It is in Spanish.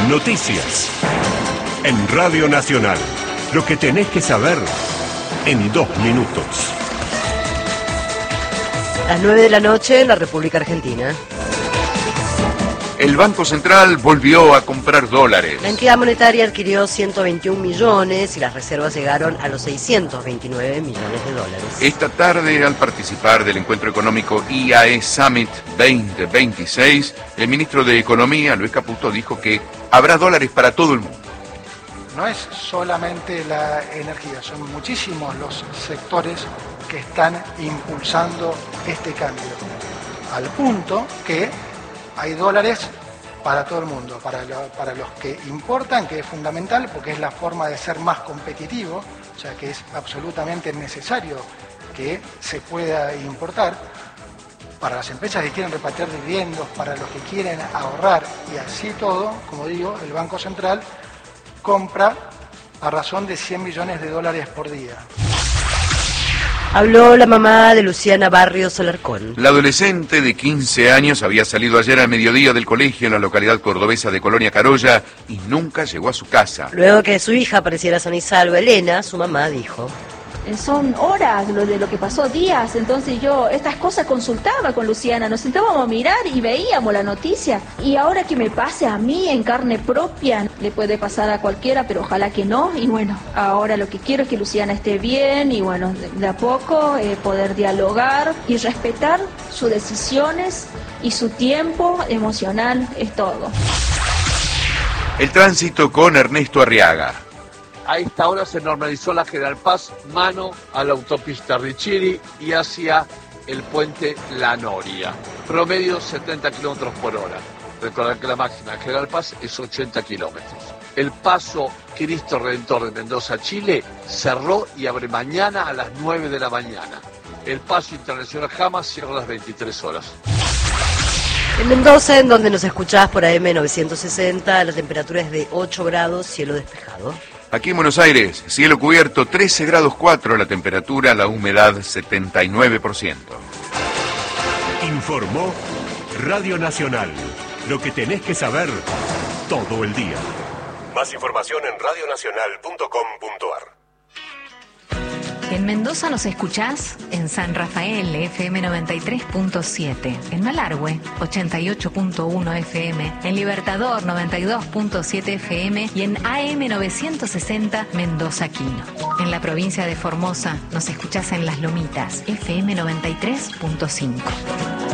Noticias. En Radio Nacional. Lo que tenés que saber en 2 minutos. Las 9 de la noche en la República Argentina. El Banco Central volvió a comprar dólares. La entidad monetaria adquirió 121 millones y las reservas llegaron a los 629 millones de dólares. Esta tarde, al participar del encuentro económico IAE Summit 2026, el ministro de Economía, Luis Caputo, dijo que habrá dólares para todo el mundo. No es solamente la energía, son muchísimos los sectores que están impulsando este cambio, al punto que hay dólares para todo el mundo, para los que importan, que es fundamental porque es la forma de ser más competitivo, o sea que es absolutamente necesario que se pueda importar, para las empresas que quieren repatriar dividendos, para los que quieren ahorrar y así todo, como digo, el Banco Central compra a razón de 100 millones de dólares por día. Habló la mamá de Luciana Barrios Alarcón. La adolescente de 15 años había salido ayer al mediodía del colegio en la localidad cordobesa de Colonia Carolla y nunca llegó a su casa. Luego que su hija apareciera sana y salva, Elena, su mamá, dijo: son horas de lo que pasó, días, entonces yo estas cosas consultaba con Luciana, nos sentábamos a mirar y veíamos la noticia, y ahora que me pase a mí en carne propia, le puede pasar a cualquiera, pero ojalá que no, y bueno, ahora lo que quiero es que Luciana esté bien, y bueno, de a poco poder dialogar y respetar sus decisiones y su tiempo emocional, es todo. El tránsito con Ernesto Arriaga. A esta hora se normalizó la General Paz, mano a la autopista Riccieri y hacia el puente La Noria. Promedio 70 kilómetros por hora. Recordar que la máxima de General Paz es 80 kilómetros. El paso Cristo Redentor de Mendoza, Chile, cerró y abre mañana a las 9 de la mañana. El paso internacional Jamas cierra a las 23 horas. En Mendoza, en donde nos escuchás por AM 960, la temperatura es de 8 grados, cielo despejado. Aquí en Buenos Aires, cielo cubierto, 13 grados 4 la temperatura, la humedad 79%. Informó Radio Nacional. Lo que tenés que saber todo el día. Más información en radionacional.com.ar. En Mendoza nos escuchás en San Rafael, FM 93.7, en Malargüe, 88.1 FM, en Libertador, 92.7 FM y en AM 960, Mendoza Quino. En la provincia de Formosa nos escuchás en Las Lomitas, FM 93.5.